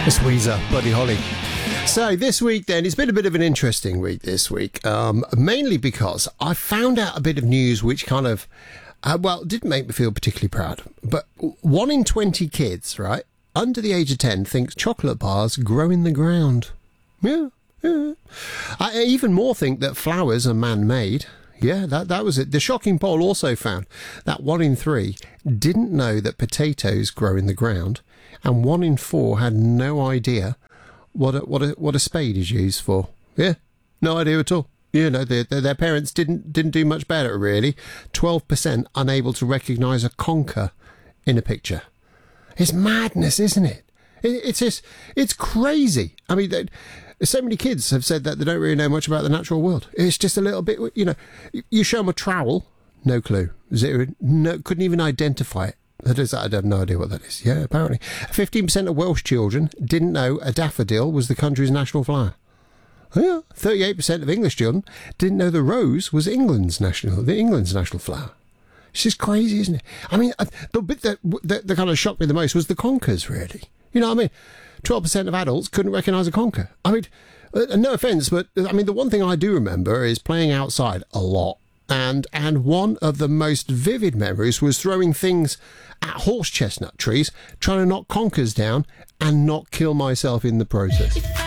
It's Weezer, Buddy Holly. So this week then, it's been a bit of an interesting week this week, mainly because I found out a bit of news which kind of, didn't make me feel particularly proud. But 1 in 20 kids, right, under the age of 10 thinks chocolate bars grow in the ground. Yeah. I even more think that flowers are man-made. Yeah, that was it. The shocking poll also found that 1 in 3 didn't know that potatoes grow in the ground, and 1 in 4 had no idea what a spade is used for. Yeah, no idea at all. You know, their parents didn't do much better, really. 12% unable to recognise a conker in a picture. It's madness, isn't it? It's crazy. I mean, so many kids have said that they don't really know much about the natural world. It's just a little bit, you know, you show them a trowel, no clue. Zero, no, couldn't even identify it. I have no idea what that is. Yeah, apparently. 15% of Welsh children didn't know a daffodil was the country's national flower. Yeah, 38% of English children didn't know the rose was England's national flower. It's just crazy, isn't it? I mean, the bit that kind of shocked me the most was the conkers, really. You know what I mean? 12% of adults couldn't recognise a conker. I mean, no offence, but I mean, the one thing I do remember is playing outside a lot. And one of the most vivid memories was throwing things at horse chestnut trees, trying to knock conkers down and not kill myself in the process.